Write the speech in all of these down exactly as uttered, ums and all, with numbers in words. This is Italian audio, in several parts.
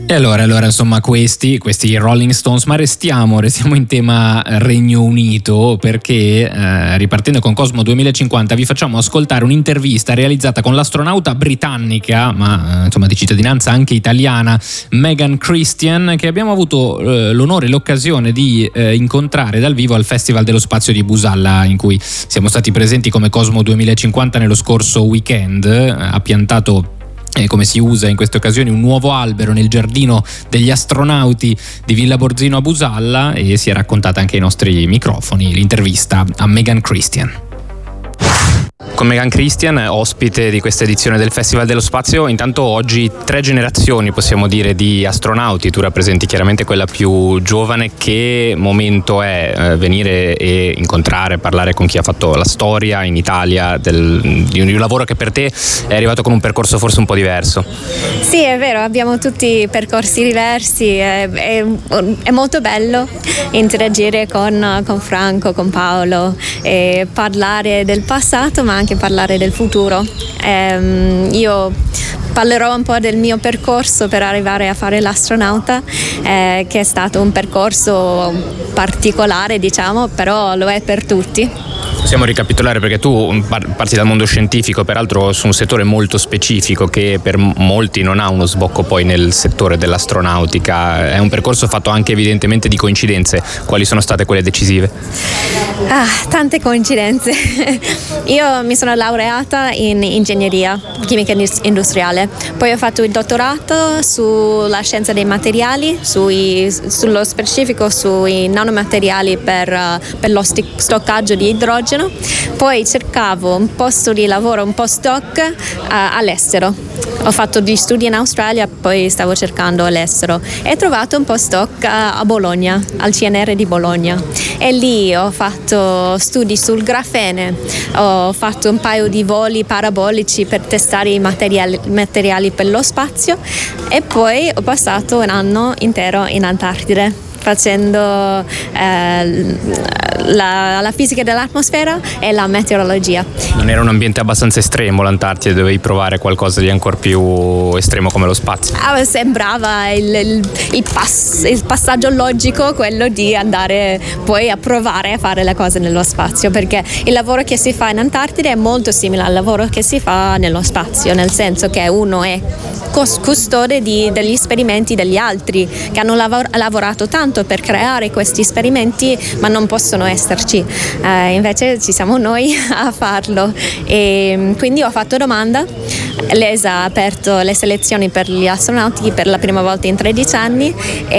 E allora, allora insomma questi, questi Rolling Stones, ma restiamo, restiamo in tema Regno Unito, perché eh, ripartendo con Cosmo duemilacinquanta vi facciamo ascoltare un'intervista realizzata con l'astronauta britannica, ma eh, insomma di cittadinanza anche italiana, Megan Christian, che abbiamo avuto eh, l'onore e l'occasione di eh, incontrare dal vivo al Festival dello Spazio di Busalla, in cui siamo stati presenti come Cosmo duemilacinquanta nello scorso weekend. Ha piantato, Eh, come si usa in queste occasioni, un nuovo albero nel giardino degli astronauti di Villa Borzino a Busalla, e si è raccontata anche ai nostri microfoni l'intervista a Megan Christian. Con Megan Christian, ospite di questa edizione del Festival dello Spazio. Intanto oggi tre generazioni, possiamo dire, di astronauti. Tu rappresenti chiaramente quella più giovane. Che momento è eh, venire e incontrare, parlare con chi ha fatto la storia in Italia del, di, un, di un lavoro che per te è arrivato con un percorso forse un po' diverso? Sì, è vero, abbiamo tutti percorsi diversi, è, è, è molto bello interagire con, con Franco, con Paolo, e parlare del passato ma anche parlare del futuro. Eh, io parlerò un po' del mio percorso per arrivare a fare l'astronauta, eh, che è stato un percorso particolare, diciamo, però lo è per tutti. Possiamo ricapitolare, perché tu parti dal mondo scientifico, peraltro su un settore molto specifico che per molti non ha uno sbocco poi nel settore dell'astronautica. È un percorso fatto anche evidentemente di coincidenze. Quali sono state quelle decisive? Ah, tante coincidenze. Io mi sono laureata in ingegneria chimica industriale, poi ho fatto il dottorato sulla scienza dei materiali, sui, sullo specifico sui nanomateriali per, per lo stoccaggio di idrogeno. Poi cercavo un posto di lavoro, un postdoc uh, all'estero. Ho fatto gli studi in Australia, poi stavo cercando all'estero e ho trovato un postdoc a Bologna, al C N R di Bologna, e lì ho fatto studi sul grafene, ho fatto un paio di voli parabolici per testare i materiali, materiali per lo spazio, e poi ho passato un anno intero in Antartide facendo eh, la, la fisica dell'atmosfera e la meteorologia. Non era un ambiente abbastanza estremo l'Antartide? Dovevi provare qualcosa di ancora più estremo come lo spazio? Ah, sembrava il, il, il, pass, il passaggio logico, quello di andare poi a provare a fare le cose nello spazio, perché il lavoro che si fa in Antartide è molto simile al lavoro che si fa nello spazio, nel senso che uno è custode di, degli esperimenti degli altri che hanno lavor- lavorato tanto per creare questi esperimenti ma non possono esserci, eh, invece ci siamo noi a farlo, e quindi ho fatto domanda. L'E S A ha aperto le selezioni per gli astronauti per la prima volta in tredici anni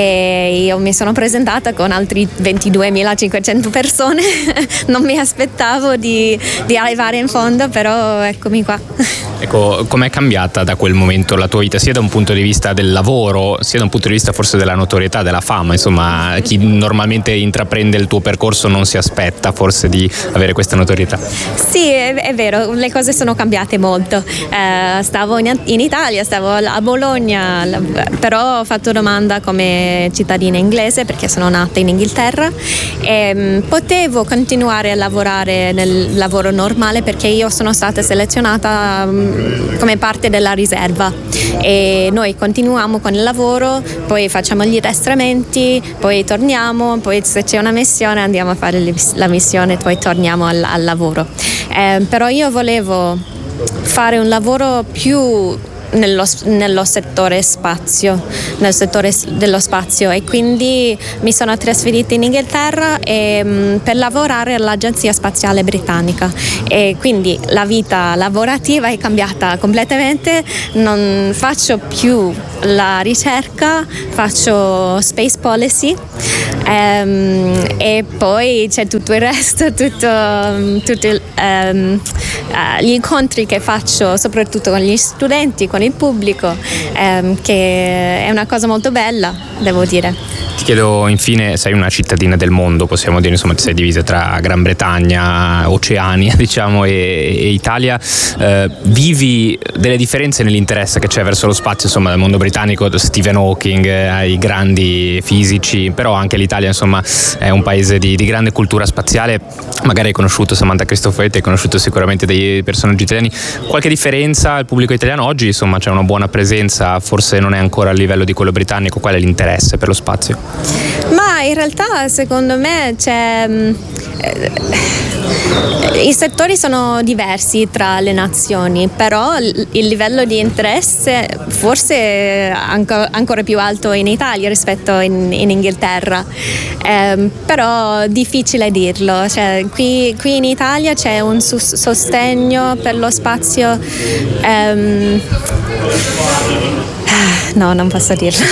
e io mi sono presentata con altri ventiduemilacinquecento persone. Non mi aspettavo di, di arrivare in fondo, però eccomi qua. Ecco, com'è cambiata da quel momento la tua vita, sia da un punto di vista del lavoro, sia da un punto di vista forse della notorietà, della fama? Insomma, chi normalmente intraprende il tuo percorso non si aspetta forse di avere questa notorietà. Sì, è, è vero, le cose sono cambiate molto. Eh, stavo in, in Italia, stavo a Bologna, però ho fatto domanda come cittadina inglese perché sono nata in Inghilterra, e mh, potevo continuare a lavorare nel lavoro normale perché io sono stata selezionata mh, come parte della riserva, e noi continuiamo con il lavoro, poi facciamo gli addestramenti, poi torniamo, poi se c'è una missione andiamo a fare la missione, poi torniamo al, al lavoro. Eh, però io volevo fare un lavoro più Nello, nello settore spazio, nel settore dello spazio, e quindi mi sono trasferita in Inghilterra e, mh, per lavorare all'Agenzia Spaziale Britannica, e quindi la vita lavorativa è cambiata completamente. Non faccio più la ricerca, faccio space policy, ehm, e poi c'è tutto il resto, tutto, tutto ehm, gli incontri che faccio soprattutto con gli studenti, con il pubblico, ehm, che è una cosa molto bella, devo dire. Ti chiedo infine, sei una cittadina del mondo, possiamo dire, insomma ti sei divisa tra Gran Bretagna, Oceania diciamo e, e Italia, eh, vivi delle differenze nell'interesse che c'è verso lo spazio, insomma, dal mondo britannico britannico, Stephen Hawking, ai grandi fisici, però anche l'Italia insomma è un paese di, di grande cultura spaziale. Magari hai conosciuto Samantha Cristoforetti, hai conosciuto sicuramente dei personaggi italiani. Qualche differenza? Il pubblico italiano oggi insomma c'è una buona presenza, forse non è ancora a livello di quello britannico. Qual è l'interesse per lo spazio? Ma in realtà secondo me c'è eh, i settori sono diversi tra le nazioni, però il, il livello di interesse forse è anco, ancora più alto in Italia rispetto in, in Inghilterra, eh, però difficile dirlo. Cioè, qui, qui in Italia c'è un sus- sostegno per lo spazio. Ehm, No, non posso dirlo.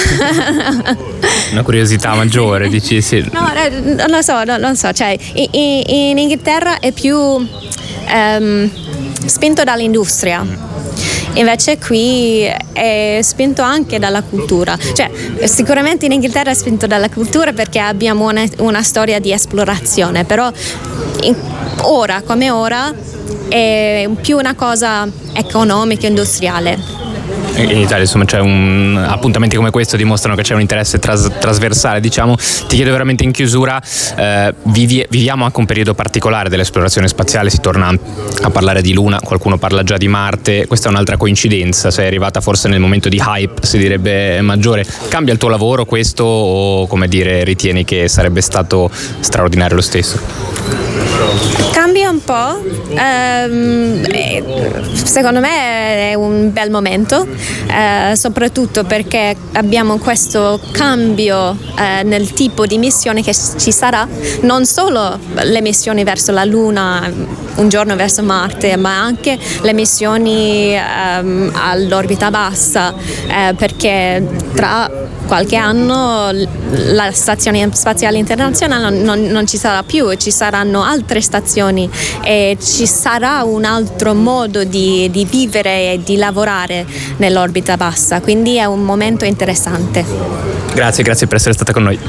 Una curiosità maggiore, dici sì. No, non lo so, non lo so. Cioè, in, in Inghilterra è più um, spinto dall'industria. Invece qui è spinto anche dalla cultura. Cioè, sicuramente in Inghilterra è spinto dalla cultura perché abbiamo una, una storia di esplorazione, però in, ora come ora è più una cosa economica, industriale. In Italia insomma c'è un appuntamenti come questo dimostrano che c'è un interesse tras, trasversale, diciamo. Ti chiedo veramente in chiusura, eh, vivi, viviamo anche un periodo particolare dell'esplorazione spaziale, si torna a parlare di Luna, qualcuno parla già di Marte, questa è un'altra coincidenza, sei arrivata forse nel momento di hype, si direbbe, maggiore. Cambia il tuo lavoro questo o, come dire, ritieni che sarebbe stato straordinario lo stesso? Cambia un po', ehm, secondo me è un bel momento, eh, soprattutto perché abbiamo questo cambio eh, nel tipo di missione che ci sarà, non solo le missioni verso la Luna, un giorno verso Marte, ma anche le missioni ehm, all'orbita bassa, eh, perché tra qualche anno la stazione spaziale internazionale non, non, non ci sarà più, ci saranno altre stazioni e ci sarà un altro modo di, di vivere e di lavorare nell'orbita bassa, quindi è un momento interessante. Grazie, grazie per essere stata con noi.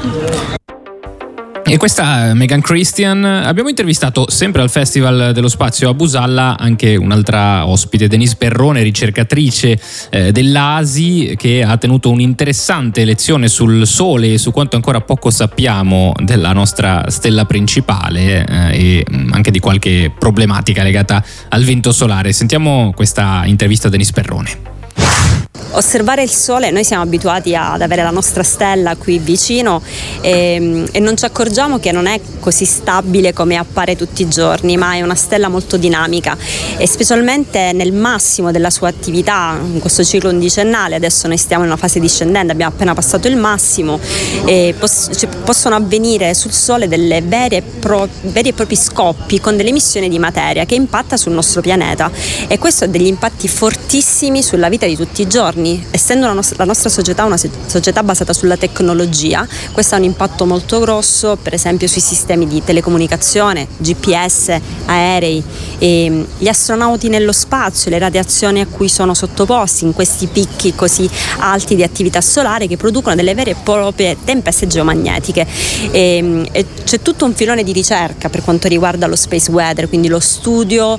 E questa Megan Christian. Abbiamo intervistato sempre al Festival dello Spazio a Busalla anche un'altra ospite, Denise Perrone, ricercatrice eh, dell'A S I, che ha tenuto un'interessante lezione sul Sole e su quanto ancora poco sappiamo della nostra stella principale eh, e anche di qualche problematica legata al vento solare. Sentiamo questa intervista a Denise Perrone. Osservare il Sole, noi siamo abituati ad avere la nostra stella qui vicino e, e non ci accorgiamo che non è così stabile come appare tutti i giorni, ma è una stella molto dinamica e specialmente nel massimo della sua attività in questo ciclo undicennale. Adesso noi stiamo in una fase discendente, abbiamo appena passato il massimo e poss- cioè, possono avvenire sul Sole delle vere e, pro- veri e propri scoppi con delle emissioni di materia che impatta sul nostro pianeta, e questo ha degli impatti fortissimi sulla vita di tutti i giorni. Essendo la nostra, la nostra società una società basata sulla tecnologia, questo ha un impatto molto grosso, per esempio sui sistemi di telecomunicazione, G P S, aerei, e gli astronauti nello spazio, le radiazioni a cui sono sottoposti in questi picchi così alti di attività solare che producono delle vere e proprie tempeste geomagnetiche. E, e c'è tutto un filone di ricerca per quanto riguarda lo space weather, quindi lo studio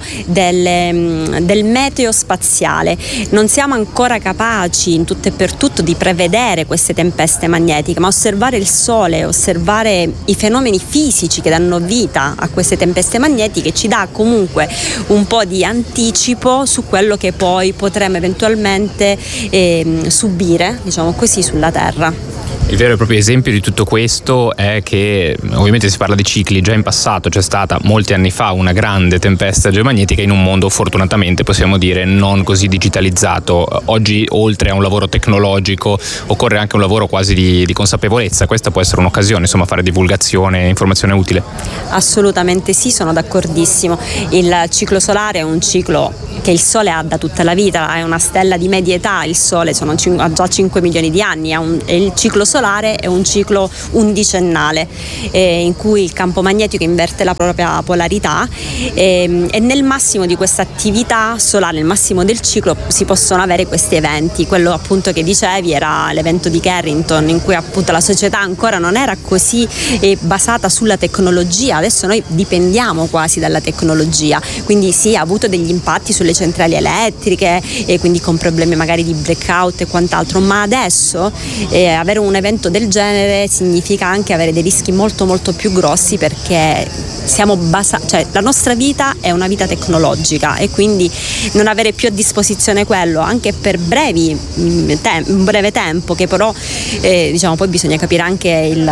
delle, del meteo spaziale. Non siamo ancora capaci in tutto e per tutto di prevedere queste tempeste magnetiche, ma osservare il Sole, osservare i fenomeni fisici che danno vita a queste tempeste magnetiche ci dà comunque un po' di anticipo su quello che poi potremo eventualmente eh, subire, diciamo così, sulla Terra. Il vero e proprio esempio di tutto questo è che ovviamente si parla di cicli, già in passato c'è stata molti anni fa una grande tempesta geomagnetica in un mondo fortunatamente possiamo dire non così digitalizzato. Oggi oltre a un lavoro tecnologico occorre anche un lavoro quasi di, di consapevolezza, questa può essere un'occasione, insomma, fare divulgazione e informazione utile. Assolutamente sì, sono d'accordissimo. Il ciclo solare è un ciclo che il Sole ha da tutta la vita, è una stella di media età, il Sole sono, ha già cinque milioni di anni, ha un, è il ciclo solare solare è un ciclo undicennale eh, in cui il campo magnetico inverte la propria polarità eh, e nel massimo di questa attività solare, nel massimo del ciclo, si possono avere questi eventi. Quello appunto che dicevi era l'evento di Carrington, in cui appunto la società ancora non era così eh, basata sulla tecnologia. Adesso noi dipendiamo quasi dalla tecnologia, quindi sì, ha avuto degli impatti sulle centrali elettriche e quindi con problemi magari di blackout e quant'altro, ma adesso eh, avere un evento del genere significa anche avere dei rischi molto molto più grossi, perché siamo basati, cioè la nostra vita è una vita tecnologica e quindi non avere più a disposizione quello anche per brevi te- un breve tempo, che però eh, diciamo poi bisogna capire anche il,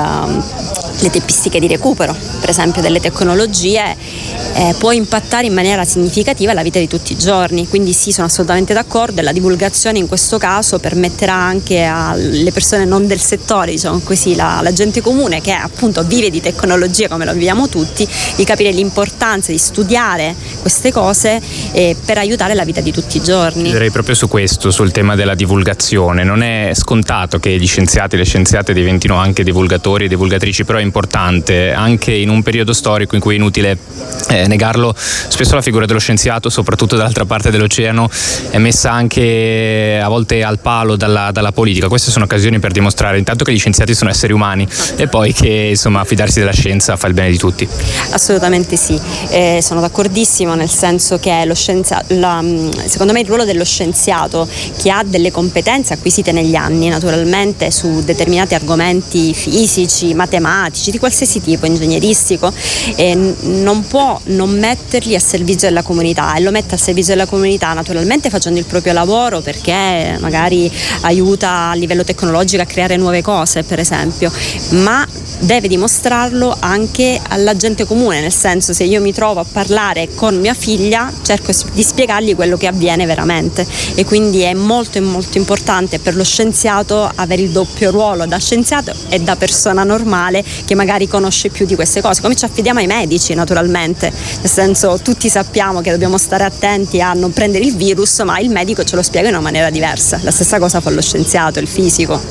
le tempistiche di recupero, per esempio delle tecnologie, eh, può impattare in maniera significativa la vita di tutti i giorni. Quindi sì, sono assolutamente d'accordo, e la divulgazione in questo caso permetterà anche alle persone non del settore, diciamo così, la, la gente comune che appunto vive di tecnologia come lo viviamo tutti, di capire l'importanza di studiare queste cose eh, per aiutare la vita di tutti i giorni. Direi proprio su questo, sul tema della divulgazione. Non è scontato che gli scienziati e le scienziate diventino anche divulgatori e divulgatrici, però è importante anche in un periodo storico in cui è inutile eh, negarlo. Spesso la figura dello scienziato, soprattutto dall'altra parte dell'oceano, è messa anche a volte al palo dalla, dalla politica. Queste sono occasioni per dimostrare intanto che gli scienziati sono esseri umani e poi che insomma fidarsi della scienza fa il bene di tutti. Assolutamente sì, eh, sono d'accordissimo, nel senso che lo scienziato, la, secondo me il ruolo dello scienziato, che ha delle competenze acquisite negli anni naturalmente su determinati argomenti fisici, matematici, di qualsiasi tipo, ingegneristico, eh, non può non metterli a servizio della comunità, e lo mette a servizio della comunità naturalmente facendo il proprio lavoro, perché magari aiuta a livello tecnologico a creare nuove cose, per esempio, ma deve dimostrarlo anche alla gente comune, nel senso, se io mi trovo a parlare con mia figlia cerco di spiegargli quello che avviene veramente, e quindi è molto molto importante per lo scienziato avere il doppio ruolo da scienziato e da persona normale che magari conosce più di queste cose, come ci affidiamo ai medici naturalmente, nel senso, tutti sappiamo che dobbiamo stare attenti a non prendere il virus, ma il medico ce lo spiega in una maniera diversa. La stessa cosa fa lo scienziato, il fisico.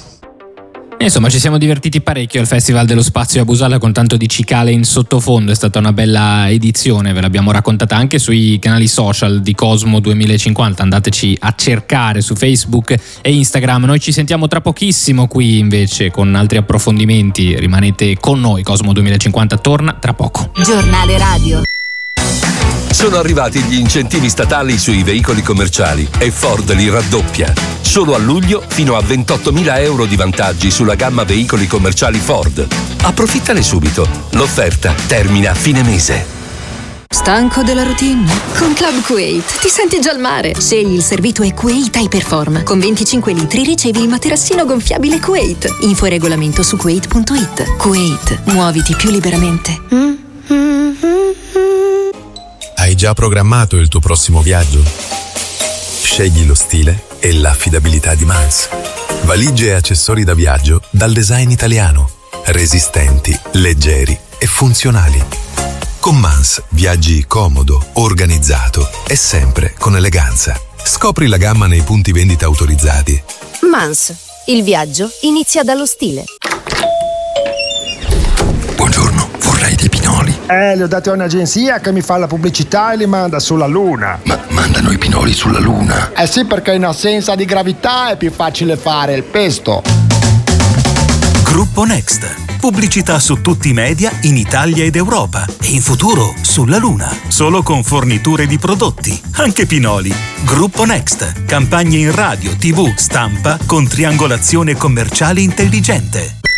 Insomma, ci siamo divertiti parecchio al Festival dello Spazio a Busalla, con tanto di cicale in sottofondo. È stata una bella edizione, ve l'abbiamo raccontata anche sui canali social di Cosmo duemilacinquanta. Andateci a cercare su Facebook e Instagram. Noi ci sentiamo tra pochissimo qui invece con altri approfondimenti. Rimanete con noi, Cosmo duemilacinquanta torna tra poco. Giornale radio. Sono arrivati gli incentivi statali sui veicoli commerciali e Ford li raddoppia. Solo a luglio fino a ventottomila euro di vantaggi sulla gamma veicoli commerciali Ford. Approfittane subito. L'offerta termina a fine mese. Stanco della routine? Con Club Kuwait ti senti già al mare. Scegli il servito e Kuwait Hyperform. Con venticinque litri ricevi il materassino gonfiabile Kuwait. Info e regolamento su kuwait punto it. Kuwait, muoviti più liberamente. Hai già programmato il tuo prossimo viaggio? Scegli lo stile e l'affidabilità di Mans. Valigie e accessori da viaggio dal design italiano. Resistenti, leggeri e funzionali. Con Mans viaggi comodo, organizzato e sempre con eleganza. Scopri la gamma nei punti vendita autorizzati. Mans, il viaggio inizia dallo stile. Buongiorno, vorrei dei pinoli. Eh, li ho dati a un'agenzia che mi fa la pubblicità e li manda sulla Luna. Ma mandano i pinoli sulla Luna? Eh sì, perché in assenza di gravità è più facile fare il pesto. Gruppo Next. Pubblicità su tutti i media in Italia ed Europa e in futuro sulla Luna. Solo con forniture di prodotti, anche pinoli. Gruppo Next. Campagne in radio, tivù, stampa con triangolazione commerciale intelligente.